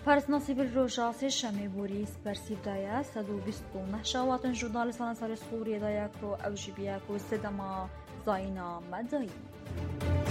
پارێزناسی ڕۆژە سێشەمێ بۆری سپەرسیدایە 129 شەواتن ژورنالیستانە سەری سووریەدایە کرۆ ئەو ژی بیە و سێدەما زاینا مەدایی